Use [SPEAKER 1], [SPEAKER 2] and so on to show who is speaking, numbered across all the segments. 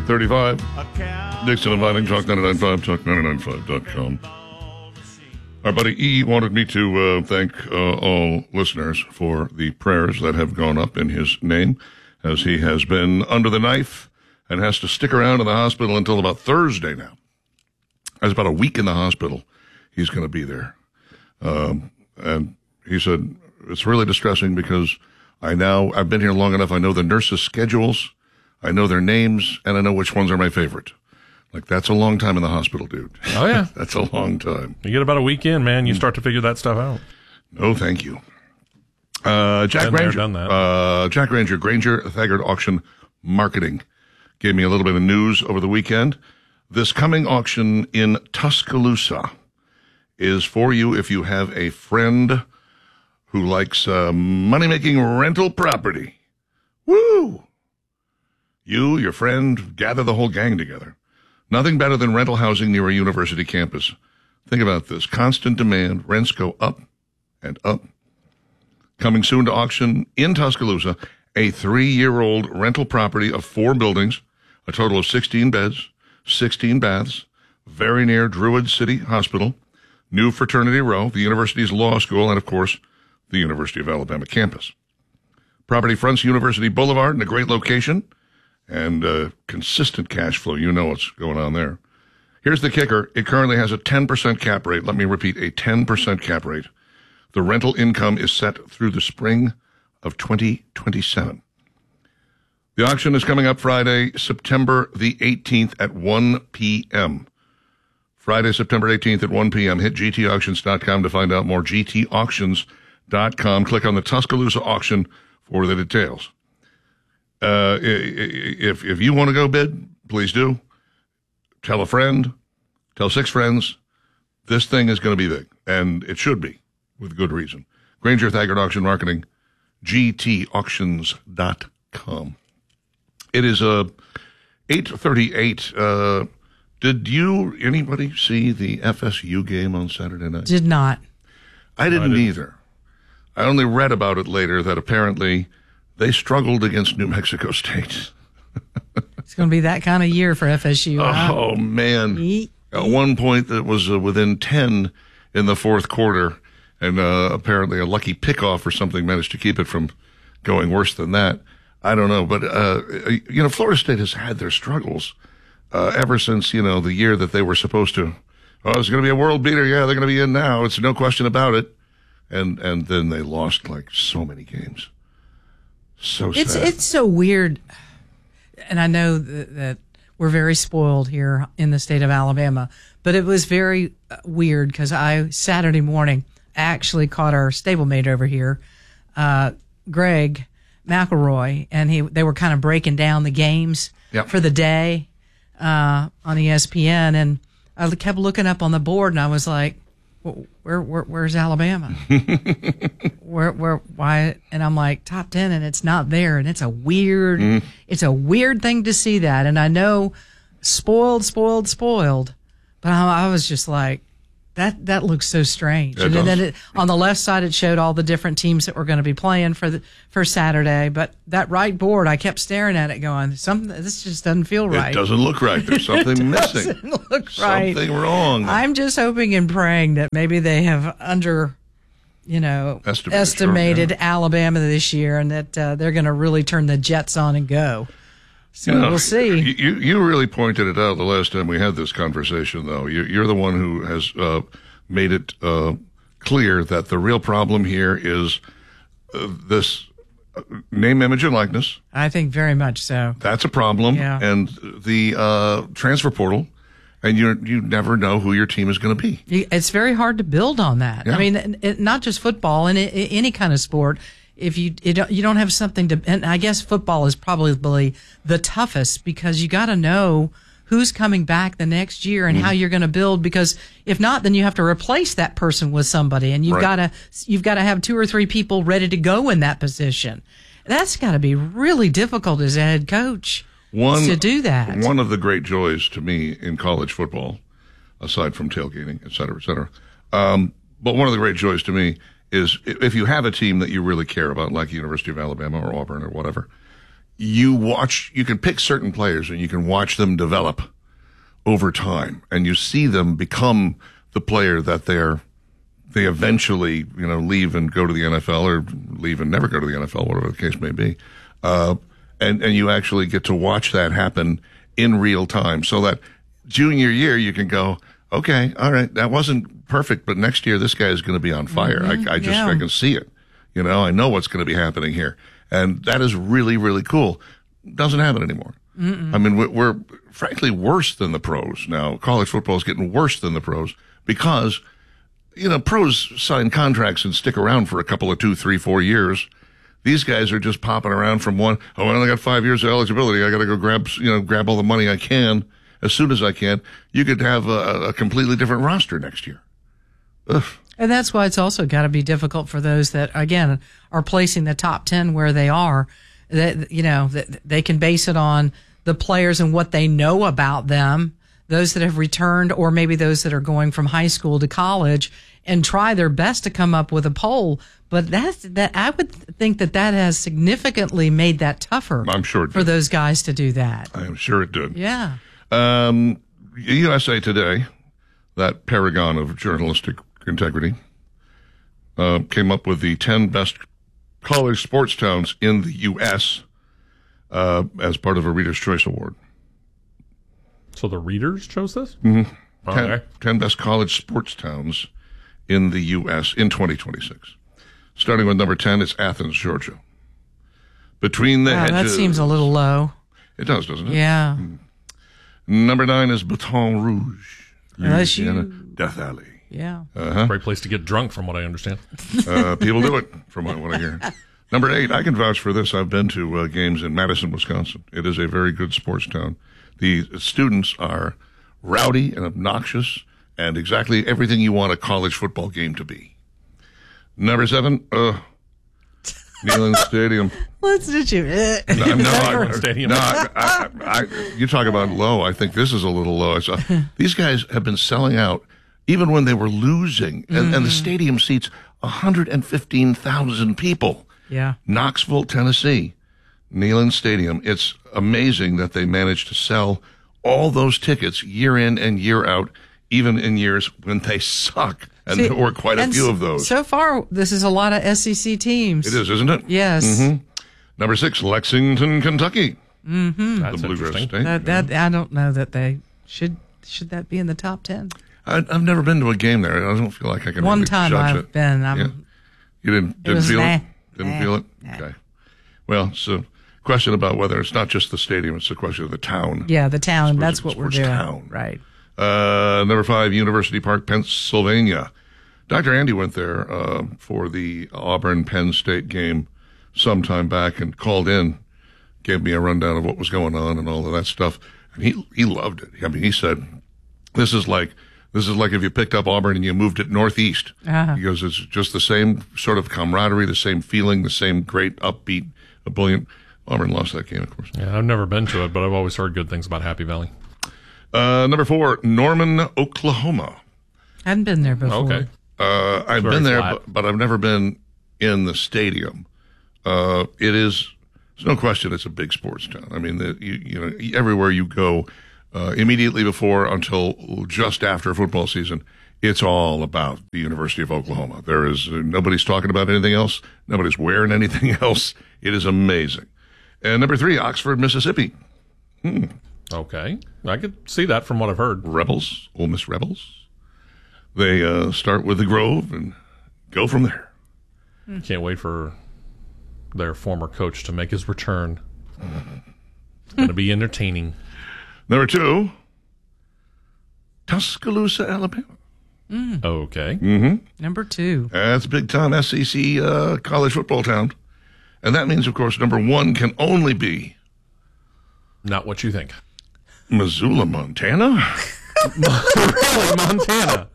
[SPEAKER 1] 8:35. Dixon and Vining, Talk 99.5, talk995.com. Our buddy E wanted me to thank all listeners for the prayers that have gone up in his name, as he has been under the knife and has to stick around in the hospital until about Thursday now. That's about a week in the hospital. He's going to be there. And he said, it's really distressing because I've been here long enough. I know the nurses' schedules, I know their names, and I know which ones are my favorite. Like, that's a long time in the hospital, dude.
[SPEAKER 2] Oh, yeah.
[SPEAKER 1] That's a long time.
[SPEAKER 2] You get about a week in, man, you start to figure that stuff out.
[SPEAKER 1] No, thank you. Jack Granger. Jack Granger, Granger Thagard Auction Marketing, gave me a little bit of news over the weekend. This coming auction in Tuscaloosa is for you if you have a friend who likes money-making rental property. Woo! You, your friend, gather the whole gang together. Nothing better than rental housing near a university campus. Think about this. Constant demand. Rents go up and up. Coming soon to auction in Tuscaloosa, a 3-year-old rental property of 4 buildings, a total of 16 beds, 16 baths, very near Druid City Hospital, New Fraternity Row, the university's law school, and, of course, the University of Alabama campus. Property fronts University Boulevard in a great location, and consistent cash flow. You know what's going on there. Here's the kicker. It currently has a 10% cap rate. Let me repeat, a 10% cap rate. The rental income is set through the spring of 2027. The auction is coming up Friday, September the 18th at 1 p.m. Friday, September 18th at 1 p.m. Hit gtauctions.com to find out more. gtauctions.com. Click on the Tuscaloosa auction for the details. If you want to go bid, please do. Tell a friend. Tell 6 friends. This thing is going to be big, and it should be, with good reason. Granger Thagard Auction Marketing, gtauctions.com. It is 8:38. Did anybody see the FSU game on Saturday night?
[SPEAKER 3] Did not.
[SPEAKER 1] I didn't either. I only read about it later that apparently they struggled against New Mexico State.
[SPEAKER 3] It's going to be that kind of year for FSU.
[SPEAKER 1] Oh, man. At one point, it was within 10 in the fourth quarter, and apparently a lucky pickoff or something managed to keep it from going worse than that. I don't know. But, Florida State has had their struggles ever since, the year that they were supposed to. Oh, it's going to be a world beater. Yeah, they're going to be in now. It's no question about it. And then they lost, like, so many games. So sad.
[SPEAKER 3] It's so weird, and I know that we're very spoiled here in the state of Alabama, but it was very weird because Saturday morning, actually caught our stablemate over here, Greg McElroy, and they were kind of breaking down the games for the day on ESPN, and I kept looking up on the board, and I was like, where's Alabama? Why? And I'm like, top 10, and it's not there. And it's a weird thing to see that. And I know spoiled, but I was just like, that looks so strange. And then on the left side, it showed all the different teams that were going to be playing for Saturday. But that right board, I kept staring at it going, this just doesn't feel right.
[SPEAKER 1] It doesn't look right. There's something missing.
[SPEAKER 3] It doesn't look right.
[SPEAKER 1] Something wrong.
[SPEAKER 3] I'm just hoping and praying that maybe they have estimated Alabama this year, and that they're going to really turn the jets on and go. So we'll see.
[SPEAKER 1] You really pointed it out the last time we had this conversation, though. You're the one who has made it clear that the real problem here is this name, image, and likeness.
[SPEAKER 3] I think very much so.
[SPEAKER 1] That's a problem.
[SPEAKER 3] Yeah.
[SPEAKER 1] And the transfer portal, and you never know who your team is going to be.
[SPEAKER 3] It's very hard to build on that.
[SPEAKER 1] Yeah.
[SPEAKER 3] I mean, not just football, in any kind of sport. If you don't have something to, and I guess football is probably the toughest because you got to know who's coming back the next year and how you're going to build, because if not, then you have to replace that person with somebody, and you've got to have 2 or 3 people ready to go in that position. That's got to be really difficult as a head coach to do that.
[SPEAKER 1] One of the great joys to me in college football, aside from tailgating, et cetera, but one of the great joys to me is if you have a team that you really care about, like University of Alabama or Auburn or whatever, you can pick certain players and you can watch them develop over time, and you see them become the player that they eventually, leave and go to the NFL, or leave and never go to the NFL, whatever the case may be. And you actually get to watch that happen in real time, so that junior year you can go, okay, all right, that wasn't perfect, but next year this guy is going to be on fire.
[SPEAKER 3] Mm-hmm.
[SPEAKER 1] I can see it. I know what's going to be happening here. And that is really, really cool. Doesn't happen anymore. I mean, we're frankly worse than the pros now. College football is getting worse than the pros because, pros sign contracts and stick around for a couple of 2, 3, 4 years. These guys are just popping around from I only got 5 years of eligibility. I got to go grab all the money I can as soon as I can. You could have a completely different roster next year. Ugh.
[SPEAKER 3] And that's why it's also got to be difficult for those that, again, are placing the top 10 where they are. That they can base it on the players and what they know about them, those that have returned, or maybe those that are going from high school to college, and try their best to come up with a poll. But that I would think that has significantly made that tougher.
[SPEAKER 1] I'm sure
[SPEAKER 3] for those guys to do that.
[SPEAKER 1] I am sure it did.
[SPEAKER 3] Yeah.
[SPEAKER 1] USA Today, that paragon of journalistic integrity, came up with the 10 best college sports towns in the U.S. As part of a Reader's Choice Award.
[SPEAKER 2] So the readers chose this?
[SPEAKER 1] Mm-hmm.
[SPEAKER 2] Okay.
[SPEAKER 1] 10 best college sports towns in the U.S. in 2026. Starting with number 10, it's Athens, Georgia. Between the hedges.
[SPEAKER 3] That seems a little low.
[SPEAKER 1] It does, doesn't it?
[SPEAKER 3] Yeah.
[SPEAKER 1] Number 9 is Baton Rouge, Louisiana,
[SPEAKER 3] LSU.
[SPEAKER 1] Death Alley.
[SPEAKER 3] Yeah.
[SPEAKER 2] Great place to get drunk, from what I understand.
[SPEAKER 1] People do it, from what I hear. Number 8, I can vouch for this. I've been to games in Madison, Wisconsin. It is a very good sports town. The students are rowdy and obnoxious and exactly everything you want a college football game to be. Number 7, Neyland Stadium.
[SPEAKER 3] Listen at you.
[SPEAKER 1] You talk about low. I think this is a little low. These guys have been selling out even when they were losing, and the stadium seats 115,000 people.
[SPEAKER 3] Yeah.
[SPEAKER 1] Knoxville, Tennessee, Neyland Stadium. It's amazing that they managed to sell all those tickets year in and year out, even in years when they suck. And there were quite a few of those.
[SPEAKER 3] So far, this is a lot of SEC teams.
[SPEAKER 1] It is, isn't it?
[SPEAKER 3] Yes.
[SPEAKER 1] Mm-hmm. Number 6, Lexington, Kentucky.
[SPEAKER 3] Mm-hmm.
[SPEAKER 2] That's
[SPEAKER 1] the Bluegrass
[SPEAKER 2] interesting.
[SPEAKER 1] State.
[SPEAKER 3] That I don't know that they should that be in the top 10.
[SPEAKER 1] I've never been to a game there. I don't feel like I can
[SPEAKER 3] One
[SPEAKER 1] really
[SPEAKER 3] time
[SPEAKER 1] judge
[SPEAKER 3] I've been.
[SPEAKER 1] Yeah. You didn't feel it? Didn't feel it? Okay. Well, it's a question about whether it's not just the stadium, it's a question of the town.
[SPEAKER 3] Yeah, the town. That's what we're doing.
[SPEAKER 1] Town.
[SPEAKER 3] Right.
[SPEAKER 1] Number 5, University Park, Pennsylvania. Dr. Andy went there for the Auburn-Penn State game some time back and called in, gave me a rundown of what was going on and all of that stuff. And he loved it. I mean, he said, this is like if you picked up Auburn and you moved it northeast.
[SPEAKER 3] Uh-huh.
[SPEAKER 1] He goes, it's just the same sort of camaraderie, the same feeling, the same great, upbeat, ebullient. Auburn lost that game, of course.
[SPEAKER 2] Yeah, I've never been to it, but I've always heard good things about Happy Valley.
[SPEAKER 1] Number 4, Norman, Oklahoma.
[SPEAKER 3] I hadn't been there before.
[SPEAKER 2] Okay.
[SPEAKER 1] I've been there, but I've never been in the stadium. There's no question it's a big sports town. I mean, everywhere you go, immediately before until just after football season, it's all about the University of Oklahoma. There is nobody's talking about anything else. Nobody's wearing anything else. It is amazing. And number 3, Oxford, Mississippi.
[SPEAKER 2] Okay. I could see that from what I've heard.
[SPEAKER 1] Rebels, Ole Miss Rebels. They start with the Grove and go from there.
[SPEAKER 2] Can't wait for their former coach to make his return. It's going to be entertaining.
[SPEAKER 1] Number 2, Tuscaloosa, Alabama.
[SPEAKER 2] Okay.
[SPEAKER 1] Mm-hmm.
[SPEAKER 3] Number 2.
[SPEAKER 1] That's a big-time SEC college football town. And that means, of course, number 1 can only be...
[SPEAKER 2] Not what you think.
[SPEAKER 1] Missoula, Montana?
[SPEAKER 2] Really, Montana?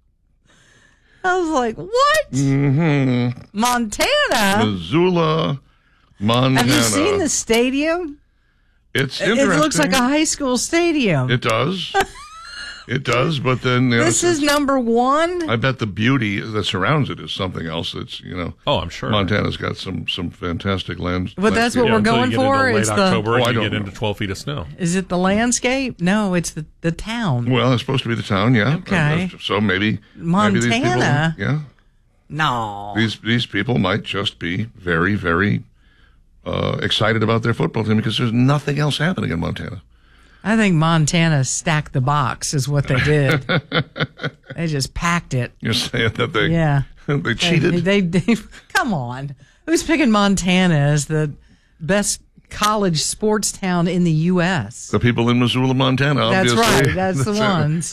[SPEAKER 3] I was like, what?
[SPEAKER 1] Mm-hmm.
[SPEAKER 3] Montana?
[SPEAKER 1] Missoula, Montana.
[SPEAKER 3] Have you seen the stadium?
[SPEAKER 1] It's interesting.
[SPEAKER 3] It looks like a high school stadium.
[SPEAKER 1] It does. It does, but then
[SPEAKER 3] this is number one.
[SPEAKER 1] I bet the beauty that surrounds it is something else. That's
[SPEAKER 2] Oh, I'm sure
[SPEAKER 1] Montana's got some fantastic land.
[SPEAKER 3] But that's what we're going for.
[SPEAKER 2] It's October. You get into 12 feet of snow.
[SPEAKER 3] Is it the landscape? No, it's the town.
[SPEAKER 1] Well, it's supposed to be the town. Yeah.
[SPEAKER 3] Okay.
[SPEAKER 1] So maybe
[SPEAKER 3] Montana.
[SPEAKER 1] Maybe these people, yeah.
[SPEAKER 3] No.
[SPEAKER 1] These people might just be very, very excited about their football team because there's nothing else happening in Montana.
[SPEAKER 3] I think Montana stacked the box is what they did. They just packed it.
[SPEAKER 1] You're saying that they they cheated?
[SPEAKER 3] They come on. Who's picking Montana as the best college sports town in the U.S.?
[SPEAKER 1] The people in Missoula, Montana.
[SPEAKER 3] That's
[SPEAKER 1] obviously.
[SPEAKER 3] right. That's the ones.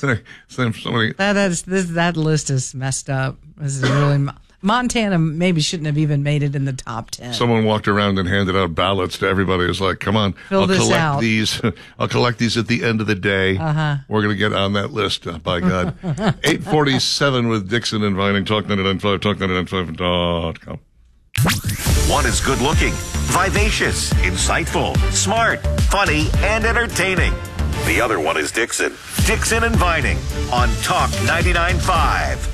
[SPEAKER 3] That list is messed up. This is really Montana. Maybe shouldn't have even made it in the top 10.
[SPEAKER 1] Someone walked around and handed out ballots to everybody. It's like, come on,
[SPEAKER 3] I'll collect
[SPEAKER 1] these. I'll collect these at the end of the day. We're going to get on that list. By God, 8:47 with Dixon and Vining. Talk 99.5. Talk 99.5.com.
[SPEAKER 4] One is good looking, vivacious, insightful, smart, funny, and entertaining. The other one is Dixon. Dixon and Vining on Talk 99.5.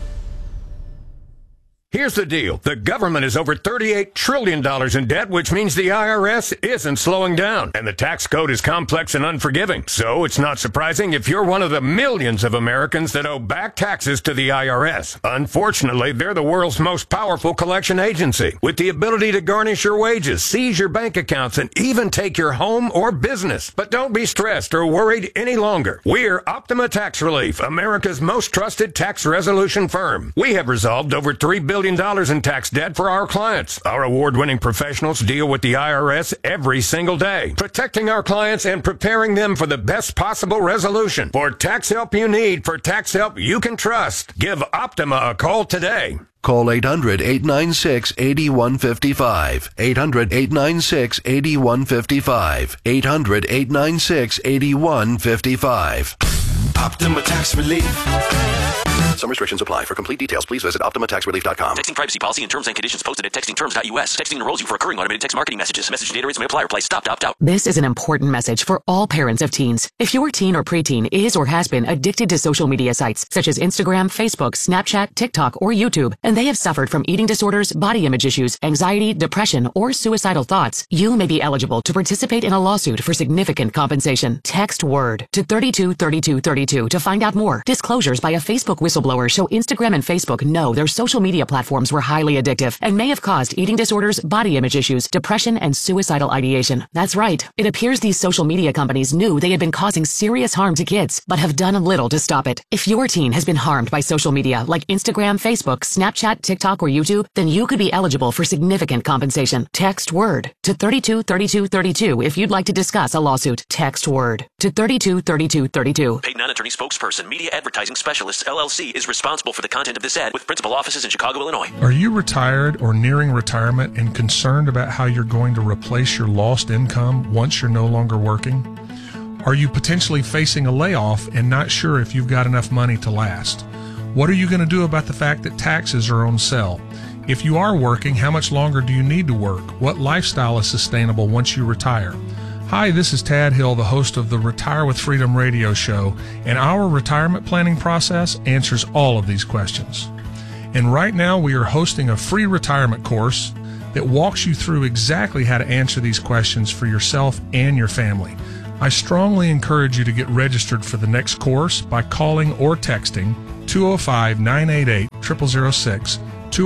[SPEAKER 5] Here's the deal. The government is over $38 trillion in debt, which means the IRS isn't slowing down. And the tax code is complex and unforgiving. So it's not surprising if you're one of the millions of Americans that owe back taxes to the IRS. Unfortunately, they're the world's most powerful collection agency, with the ability to garnish your wages, seize your bank accounts, and even take your home or business. But don't be stressed or worried any longer. We're Optima Tax Relief, America's most trusted tax resolution firm. We have resolved over $3 billion in tax debt for our clients. Our award-winning professionals deal with the IRS every single day, protecting our clients and preparing them for the best possible resolution. For tax help you need, for tax help you can trust, give Optima a call today.
[SPEAKER 6] Call 800-896-8155. 800-896-8155. 800-896-8155.
[SPEAKER 7] Optima Tax Relief.
[SPEAKER 6] Some restrictions apply. For complete details, please visit OptimaTaxRelief.com.
[SPEAKER 8] Texting privacy policy and terms and conditions posted at textingterms.us. Texting enrolls you for recurring automated text marketing messages. Message data rates may apply. Reply stopped. Opt out.
[SPEAKER 9] This is an important message for all parents of teens. If your teen or preteen is or has been addicted to social media sites such as Instagram, Facebook, Snapchat, TikTok, or YouTube, and they have suffered from eating disorders, body image issues, anxiety, depression, or suicidal thoughts, you may be eligible to participate in a lawsuit for significant compensation. Text WORD to 323232 to find out more. Disclosures by a Facebook whistleblower show Instagram and Facebook know their social media platforms were highly addictive and may have caused eating disorders, body image issues, depression, and suicidal ideation. That's right. It appears these social media companies knew they had been causing serious harm to kids, but have done little to stop it. If your teen has been harmed by social media like Instagram, Facebook, Snapchat, TikTok, or YouTube, then you could be eligible for significant compensation. Text WORD to 323232 if you'd like to discuss a lawsuit. Text WORD to 323232.
[SPEAKER 8] Paid non-attorney spokesperson, Media Advertising Specialists, LLC, is responsible for the content of this ad with principal offices in Chicago, Illinois.
[SPEAKER 10] Are you retired or nearing retirement and concerned about how you're going to replace your lost income once you're no longer working? Are you potentially facing a layoff and not sure if you've got enough money to last? What are you going to do about the fact that taxes are on sale? If you are working, how much longer do you need to work? What lifestyle is sustainable once you retire? Hi, this is Tad Hill, the host of the Retire with Freedom radio show, and our retirement planning process answers all of these questions. And right now we are hosting a free retirement course that walks you through exactly how to answer these questions for yourself and your family. I strongly encourage you to get registered for the next course by calling or texting 205-988-0006,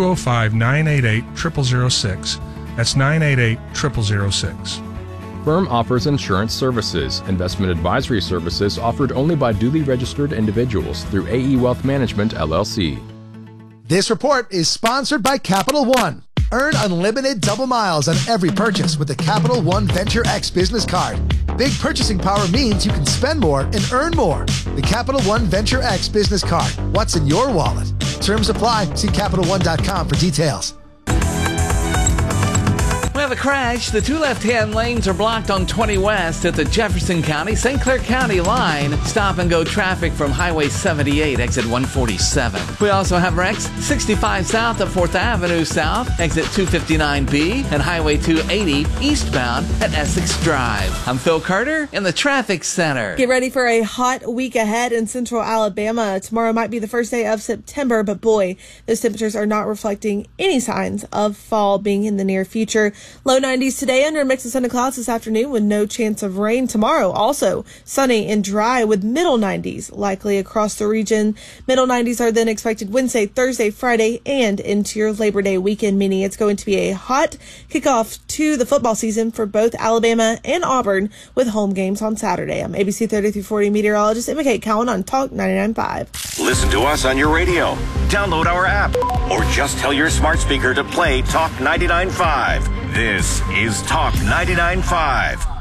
[SPEAKER 10] 205-988-0006. That's 988-0006.
[SPEAKER 11] Firm offers insurance services. Investment advisory services offered only by duly registered individuals through AE Wealth Management, LLC.
[SPEAKER 12] This report is sponsored by Capital One. Earn unlimited double miles on every purchase with the Capital One Venture X business card. Big purchasing power means you can spend more and earn more. The Capital One Venture X business card. What's in your wallet? Terms apply. See CapitalOne.com for details.
[SPEAKER 13] We have a crash. The two left-hand lanes are blocked on 20 West at the Jefferson County, St. Clair County line. Stop-and-go traffic from Highway 78, exit 147. We also have wrecks 65 south of 4th Avenue South, exit 259B, and Highway 280 eastbound at Essex Drive. I'm Phil Carter in the Traffic Center.
[SPEAKER 14] Get ready for a hot week ahead in central Alabama. Tomorrow might be the first day of September, but boy, those temperatures are not reflecting any signs of fall being in the near future. Low 90s today under a mix of sun and clouds this afternoon with no chance of rain. Tomorrow also sunny and dry with middle 90s likely across the region. Middle 90s are then expected Wednesday, Thursday, Friday, and into your Labor Day weekend, meaning it's going to be a hot kickoff to the football season for both Alabama and Auburn with home games on Saturday. I'm ABC 30-40 meteorologist Emma Kate Cowan on Talk 99.5.
[SPEAKER 4] Listen to us on your radio. Download our app or just tell your smart speaker to play Talk 99.5. This is Talk 99.5.